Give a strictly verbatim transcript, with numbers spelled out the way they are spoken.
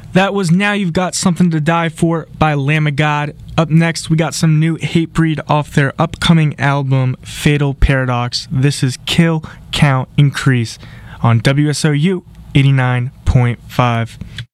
That was Now You've Got Something to Die For by Lamb of God. Up next, we got some new Hatebreed off their upcoming album, Fatal Paradox. This is Kill, Count, Increase on W S O U eighty-nine point five.